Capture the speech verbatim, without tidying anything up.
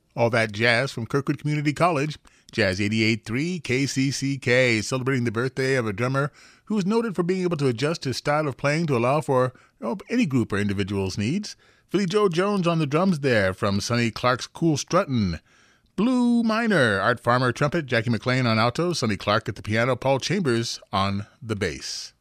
All that jazz from Kirkwood Community College, Jazz eighty-eight point three K C C K, celebrating the birthday of a drummer who is noted for being able to adjust his style of playing to allow for you know, any group or individual's needs. Philly Joe Jones on the drums there from Sonny Clark's Cool Struttin'. Blue Minor, Art Farmer trumpet, Jackie McLean on alto, Sonny Clark at the piano, Paul Chambers on the bass.